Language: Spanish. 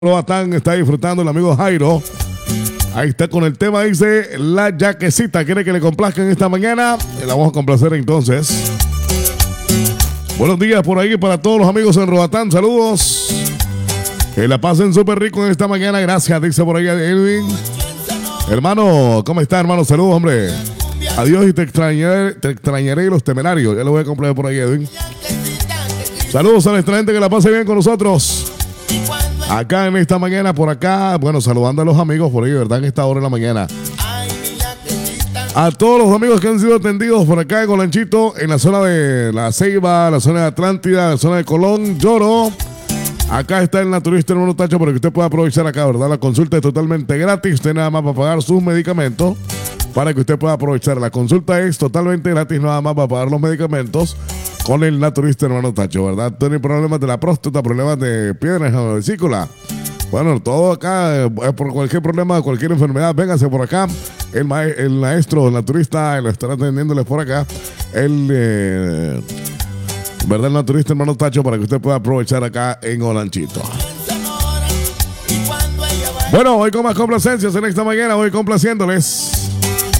Roatán está disfrutando el amigo Jairo. Ahí está con el tema, dice La Yaquecita. ¿Quiere que le complazcan esta mañana? La vamos a complacer entonces. Buenos días por ahí para todos los amigos en Roatán. Saludos. Que la pasen súper rico en esta mañana. Gracias, dice por ahí Edwin. Hermano, ¿cómo está, hermano? Saludos, hombre. Adiós y te extrañaré y los temerarios. Ya lo voy a comprar por ahí, Edwin. Saludos a nuestra gente que la pase bien con nosotros. Acá en esta mañana, por acá, bueno, saludando a los amigos por ahí, ¿verdad? En esta hora de la mañana. A todos los amigos que han sido atendidos por acá en Olanchito, en la zona de La Ceiba, la zona de Atlántida, la zona de Colón, Lloro. Acá está el naturista hermano Tacho para que usted pueda aprovechar acá, ¿verdad? La consulta es totalmente gratis. Usted nada más va a pagar sus medicamentos para que usted pueda aprovechar. La consulta es totalmente gratis, nada más va a pagar los medicamentos con el naturista hermano Tacho, ¿verdad? Tiene problemas de la próstata, problemas de piedras o vesícula. Bueno, todo acá, por cualquier problema, cualquier enfermedad, véngase por acá. El maestro, el naturista, lo estará atendiéndoles por acá. ¿Verdad? El naturista hermano Tacho para que usted pueda aprovechar acá en Olanchito. Bueno, voy con más complacencias en esta mañana, voy complaciéndoles.